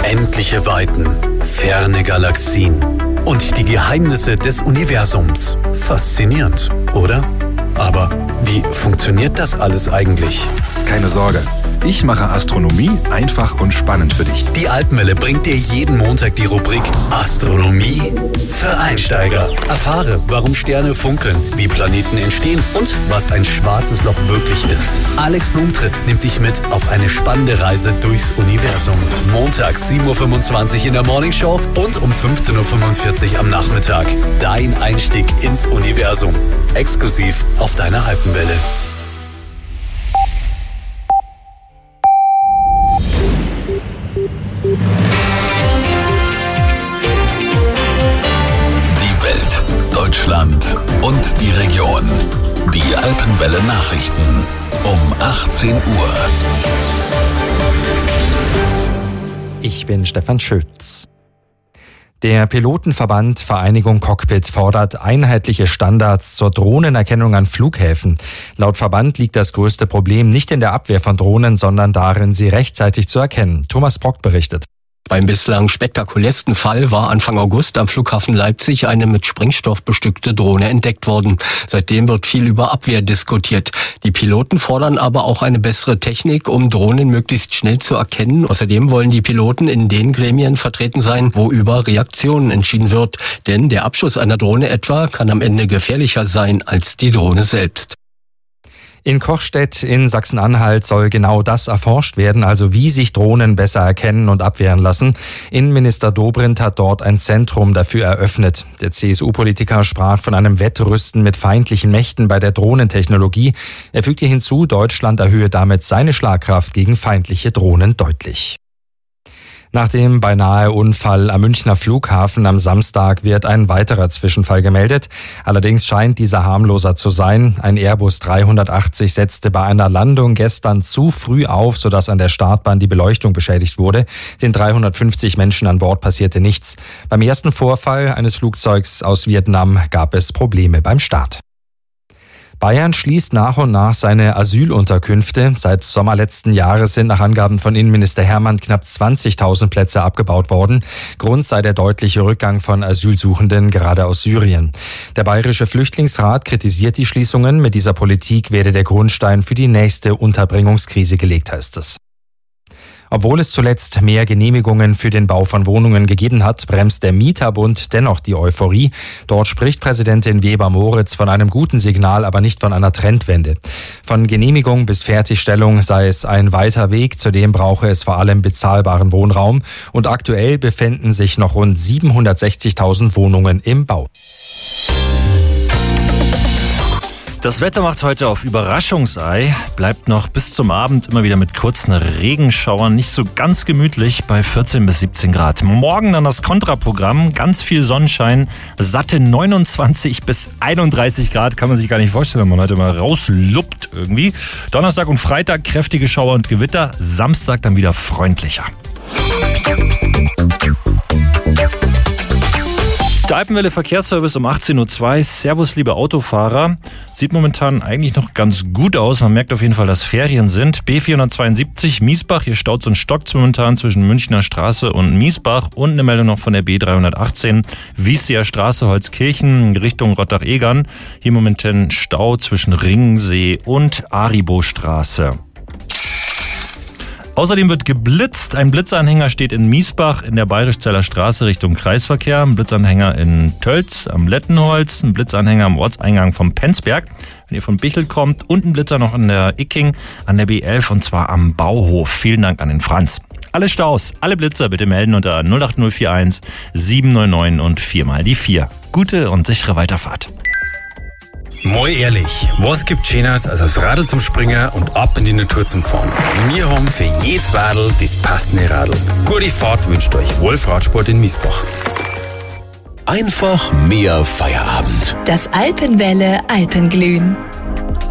Unendliche Weiten, ferne Galaxien und die Geheimnisse des Universums. Faszinierend, oder? Aber wie funktioniert das alles eigentlich? Keine Sorge, ich mache Astronomie einfach und spannend für dich. Die Alpenwelle bringt dir jeden Montag die Rubrik Astronomie für Einsteiger. Erfahre, warum Sterne funkeln, wie Planeten entstehen und was ein schwarzes Loch wirklich ist. Alex Blumentritt nimmt dich mit auf eine spannende Reise durchs Universum. Montags 7.25 Uhr in der Morningshow und um 15.45 Uhr am Nachmittag. Dein Einstieg ins Universum. Exklusiv auf deiner Alpenwelle. Die Welt, Deutschland und die Region. Die Alpenwelle Nachrichten um 18 Uhr. Ich bin Stefan Schütz. Der Pilotenverband Vereinigung Cockpit fordert einheitliche Standards zur Drohnenerkennung an Flughäfen. Laut Verband liegt das größte Problem nicht in der Abwehr von Drohnen, sondern darin, sie rechtzeitig zu erkennen. Thomas Brock berichtet. Beim bislang spektakulärsten Fall war Anfang August am Flughafen Leipzig eine mit Sprengstoff bestückte Drohne entdeckt worden. Seitdem wird viel über Abwehr diskutiert. Die Piloten fordern aber auch eine bessere Technik, um Drohnen möglichst schnell zu erkennen. Außerdem wollen die Piloten in den Gremien vertreten sein, wo über Reaktionen entschieden wird. Denn der Abschuss einer Drohne etwa kann am Ende gefährlicher sein als die Drohne selbst. In Kochstedt in Sachsen-Anhalt soll genau das erforscht werden, also wie sich Drohnen besser erkennen und abwehren lassen. Innenminister Dobrindt hat dort ein Zentrum dafür eröffnet. Der CSU-Politiker sprach von einem Wettrüsten mit feindlichen Mächten bei der Drohnentechnologie. Er fügte hinzu, Deutschland erhöhe damit seine Schlagkraft gegen feindliche Drohnen deutlich. Nach dem beinahe Unfall am Münchner Flughafen am Samstag wird ein weiterer Zwischenfall gemeldet. Allerdings scheint dieser harmloser zu sein. Ein Airbus 380 setzte bei einer Landung gestern zu früh auf, sodass an der Startbahn die Beleuchtung beschädigt wurde. Den 350 Menschen an Bord passierte nichts. Beim ersten Vorfall eines Flugzeugs aus Vietnam gab es Probleme beim Start. Bayern schließt nach und nach seine Asylunterkünfte. Seit Sommer letzten Jahres sind nach Angaben von Innenminister Hermann knapp 20.000 Plätze abgebaut worden. Grund sei der deutliche Rückgang von Asylsuchenden, gerade aus Syrien. Der Bayerische Flüchtlingsrat kritisiert die Schließungen. Mit dieser Politik werde der Grundstein für die nächste Unterbringungskrise gelegt, heißt es. Obwohl es zuletzt mehr Genehmigungen für den Bau von Wohnungen gegeben hat, bremst der Mieterbund dennoch die Euphorie. Dort spricht Präsidentin Weber-Moritz von einem guten Signal, aber nicht von einer Trendwende. Von Genehmigung bis Fertigstellung sei es ein weiter Weg, zudem brauche es vor allem bezahlbaren Wohnraum. Und aktuell befinden sich noch rund 760.000 Wohnungen im Bau. Das Wetter macht heute auf Überraschungsei, bleibt noch bis zum Abend immer wieder mit kurzen Regenschauern, nicht so ganz gemütlich bei 14 bis 17 Grad. Morgen dann das Kontraprogramm, ganz viel Sonnenschein, satte 29 bis 31 Grad, kann man sich gar nicht vorstellen, wenn man heute mal rausluppt irgendwie. Donnerstag und Freitag kräftige Schauer und Gewitter, Samstag dann wieder freundlicher. Der Alpenwelle Verkehrsservice um 18.02 Uhr. Servus, liebe Autofahrer. Sieht momentan eigentlich noch ganz gut aus. Man merkt auf jeden Fall, dass Ferien sind. B472 Miesbach. Hier staut so ein Stock momentan zwischen Münchner Straße und Miesbach. Und eine Meldung noch von der B318 Wiesseer Straße, Holzkirchen Richtung Rottach-Egern. Hier momentan Stau zwischen Ringsee und Aribo-Straße. Außerdem wird geblitzt. Ein Blitzanhänger steht in Miesbach in der Bayerischzeller Straße Richtung Kreisverkehr. Ein Blitzanhänger in Tölz am Lettenholz. Ein Blitzanhänger am Ortseingang vom Penzberg, wenn ihr von Bichel kommt. Und ein Blitzer noch in der Icking an der B11 und zwar am Bauhof. Vielen Dank an den Franz. Alle Staus, alle Blitzer bitte melden unter 08041 799 und 4 mal die 4. Gute und sichere Weiterfahrt. Mal ehrlich, was gibt Schöneres als aufs Radl zum Springen und ab in die Natur zum Fahren? Wir haben für jedes Radl das passende Radl. Gute Fahrt wünscht euch Wolf Radsport in Miesbach. Einfach mehr Feierabend. Das Alpenwelle Alpenglühen.